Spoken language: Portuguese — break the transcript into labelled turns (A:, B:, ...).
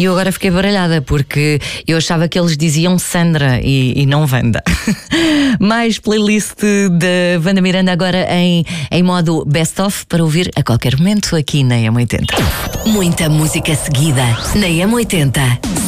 A: E eu agora fiquei baralhada porque eu achava que eles diziam Sandra e não Wanda. Mais playlist da Wanda Miranda agora em modo best-of para ouvir a qualquer momento aqui na M80.
B: Muita música seguida na M80.